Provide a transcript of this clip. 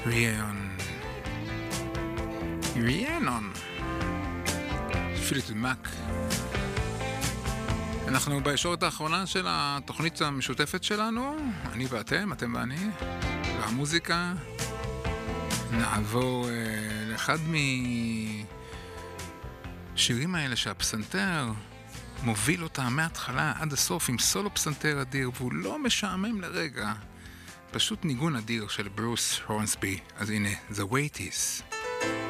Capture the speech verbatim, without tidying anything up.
ריאנון. ריאנון. פליטוד מק. אנחנו בישורת האחרונה של התוכנית המשותפת שלנו, אני ואתם, אתם ואני, והמוזיקה. נעבור אה, לאחד משירים האלה שהפסנתר מוביל אותה מההתחלה עד הסוף עם סולו פסנתר אדיר, והוא לא משעמם לרגע. פשוט ניגון אדיר של ברוס הורנסבי. אז הנה, The Way It Is.